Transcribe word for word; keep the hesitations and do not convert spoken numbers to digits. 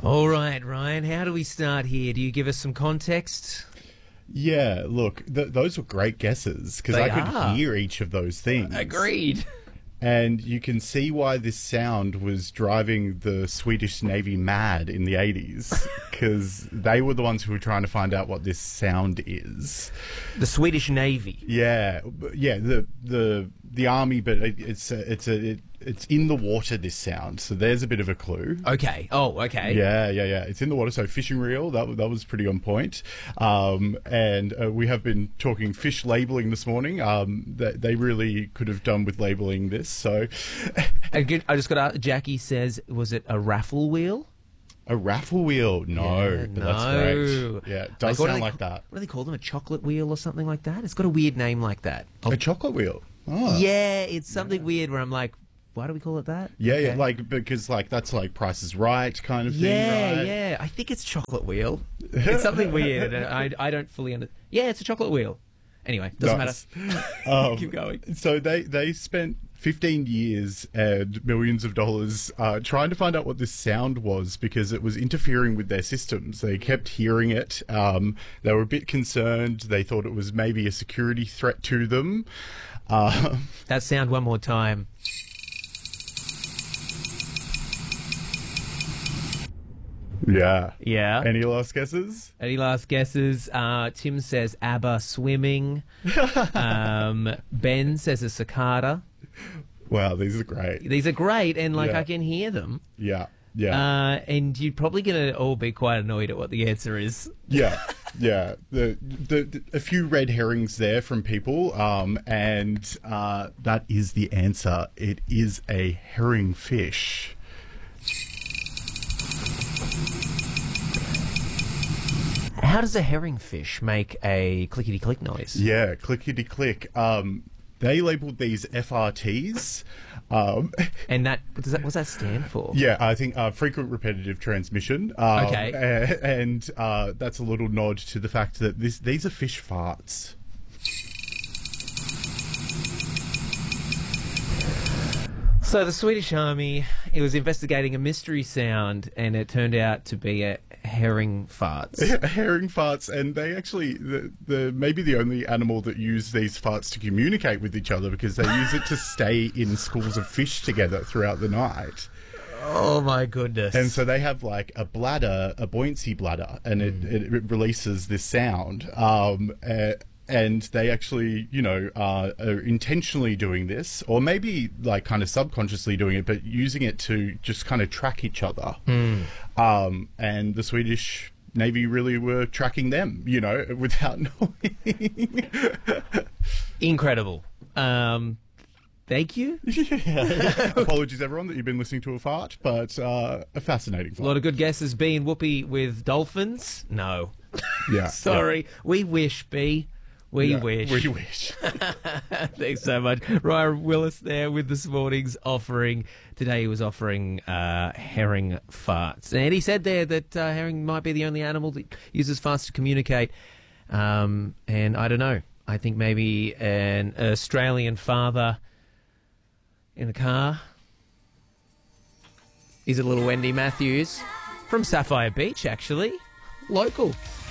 All right, Ryan, how do we start here? Do you give us some context? Yeah, look, th- those were great guesses because They I could are. hear each of those things. Agreed. And you can see why this sound was driving the Swedish Navy mad in the eighties because they were the ones who were trying to find out what this sound is. The Swedish Navy. Yeah, b- yeah, the the the army, but it, it's a, it's a it, it's in the water. This sound, so there's a bit of a clue. Okay. Oh, okay. Yeah, yeah, yeah. It's in the water, so fishing reel. That wa- that was pretty on point. Um, and uh, we have been talking fish labeling this morning. Um, they, they really could have done with labeling this. So, Again, I just got to, Jackie says, was it a raffle wheel? a raffle wheel? No, Yeah, but that's no. great. Yeah, it does what do sound they like ca- that. What do they call them? A chocolate wheel or something like that? It's got a weird name like that. A chocolate wheel. Oh. Yeah, it's something weird where I'm like, why do we call it that? Yeah, yeah, Okay. like because like that's like Price is Right kind of thing, Yeah, right? yeah. I think it's chocolate wheel. It's something weird. and I, I don't fully understand. Yeah, it's a chocolate wheel. Anyway, doesn't Nice. matter. Um, Keep going. So they, they spent fifteen years and millions of dollars uh, trying to find out what this sound was because it was interfering with their systems. They kept hearing it. Um, they were a bit concerned. They thought it was maybe a security threat to them. Uh, That sound one more time. yeah. Yeah. Any last guesses? Any last guesses? Uh, Tim says ABBA swimming. um, Ben says a cicada. Wow, these are great. These are great, and like Yeah. I can hear them. Yeah. Yeah. Uh, and you're probably going to all be quite annoyed at what the answer is. Yeah, yeah. The, the, the a few red herrings there from people, um, and uh, that is the answer. It is a herring fish. How does a herring fish make a clickety click noise? Yeah, clickety click. Um, they labelled these F R Ts. Um, And that, what does that, what's that stand for? yeah, I think uh, frequent repetitive transmission. Um, Okay. a- and uh, that's a little nod to the fact that this these are fish farts. So the Swedish Army, it was investigating a mystery sound, and it turned out to be a herring farts. Herring farts, and they actually the, the maybe the only animal that use these farts to communicate with each other because they use it to stay in schools of fish together throughout the night. Oh my goodness! And so they have like a bladder, a buoyancy bladder, and it, it, it releases this sound. Um, uh, and they actually, you know, uh, are intentionally doing this, or maybe like kind of subconsciously doing it, but using it to just kind of track each other. Um, and the Swedish Navy really were tracking them, you know, without knowing. Incredible. Um, thank you. Yeah. Apologies, everyone, that you've been listening to a fart, but uh, a fascinating A fart. lot of good guesses. B and Whoopi with dolphins. No, Yeah. sorry. We wish, B. We Yeah. wish. We wish. Thanks so much. Ryan Willis there with this morning's offering. Today he was offering uh, herring farts. And he said there that uh, herring might be the only animal that uses farts to communicate. Um, and I don't know. I think maybe an Australian father in the car is a little Wendy Matthews from Sapphire Beach, actually. Local.